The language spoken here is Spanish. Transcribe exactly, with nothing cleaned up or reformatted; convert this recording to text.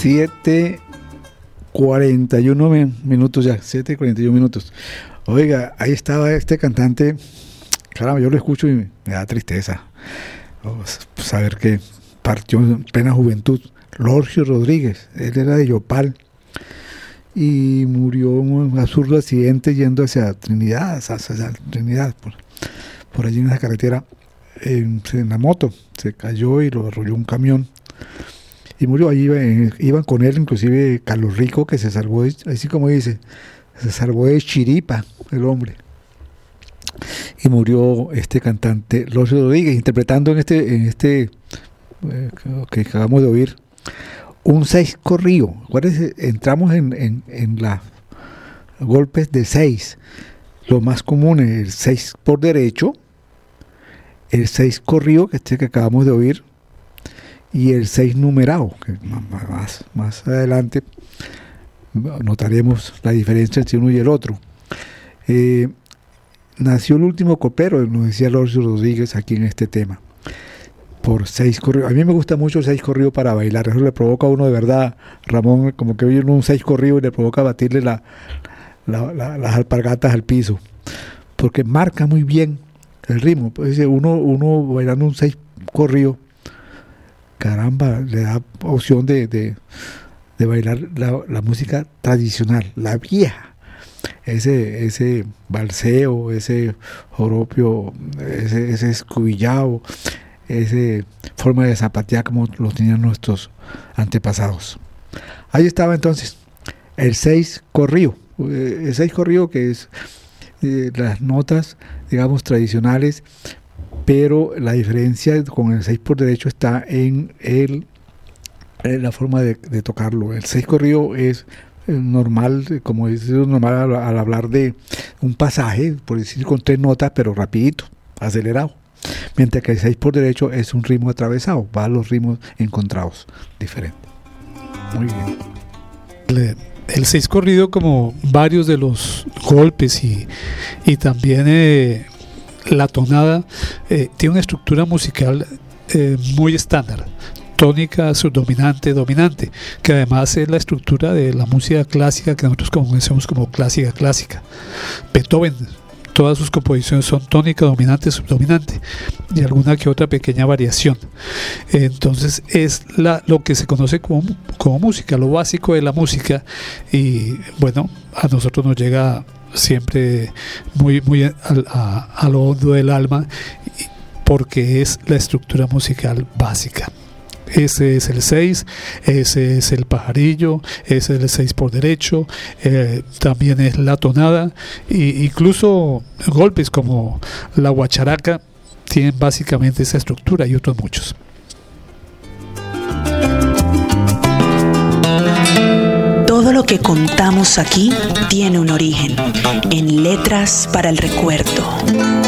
siete cuarenta y uno minutos ya, siete cuarenta y uno minutos. Oiga, ahí estaba este cantante, claro, yo lo escucho y me da tristeza saber que partió en plena juventud. Lorcio Rodríguez, él era de Yopal y murió en un absurdo accidente yendo hacia Trinidad, hacia Trinidad, por, por allí en esa carretera, en, en la moto, se cayó y lo arrolló un camión y murió. Allí iban, iban con él inclusive Carlos Rico, que se salvó de, así como dice, se salvó de chiripa el hombre, y murió este cantante Lorcio Rodríguez interpretando en este en este eh, que acabamos de oír un seis corrido. Acuérdense, entramos en, en, en los golpes de seis, lo más común es el seis por derecho, el seis corrido, que este que acabamos de oír, y el seis numerado, que más, más adelante notaremos la diferencia entre uno y el otro. Eh, nació el último copero, nos decía Lorcio Rodríguez aquí en este tema, por seis corridos. A mí me gusta mucho el seis corrido para bailar, eso le provoca a uno de verdad, Ramón, como que oye un seis corrido y le provoca batirle la, la, la, las alpargatas al piso, porque marca muy bien el ritmo. Pues uno, uno bailando un seis corrido, caramba, le da opción de, de, de bailar la, la música tradicional, la vieja, ese ese balseo, ese joropio, ese, ese escubillao, esa forma de zapatear como lo tenían nuestros antepasados. Ahí estaba entonces el seis corrido, el seis corrido, que es eh, las notas, digamos, tradicionales, pero la diferencia con el seis por derecho está en, el, en la forma de, de tocarlo. El seis corrido es normal, como es normal al, al hablar de un pasaje, por decir con tres notas, pero rapidito, acelerado. Mientras que el seis por derecho es un ritmo atravesado, va a los ritmos encontrados, diferente. Muy bien. El, el seis corrido, como varios de los golpes y, y también eh, la tonada, eh, tiene una estructura musical eh, muy estándar, tónica, subdominante, dominante, que además es la estructura de la música clásica que nosotros conocemos como clásica clásica. Beethoven, todas sus composiciones son tónica, dominante, subdominante y alguna que otra pequeña variación. Entonces es la, lo que se conoce como, como música, lo básico de la música, y bueno, a nosotros nos llega siempre muy, muy a, a, a lo hondo del alma, porque es la estructura musical básica. Ese es el seis, ese es el pajarillo, ese es el seis por derecho, eh, también es la tonada, e incluso golpes como la guacharaca tienen básicamente esa estructura, y otros muchos. Todo lo que contamos aquí tiene un origen en Letras para el Recuerdo.